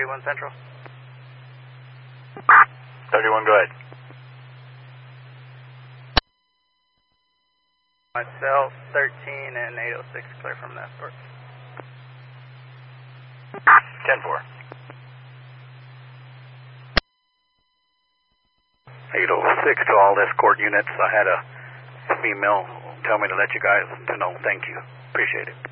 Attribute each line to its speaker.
Speaker 1: 31 Central.
Speaker 2: 31, go ahead.
Speaker 1: Myself, 13 and 806, clear from the escort.
Speaker 2: 10-4.
Speaker 3: 806 to all escort units. I had a female tell me to let you guys know. Thank you. Appreciate it.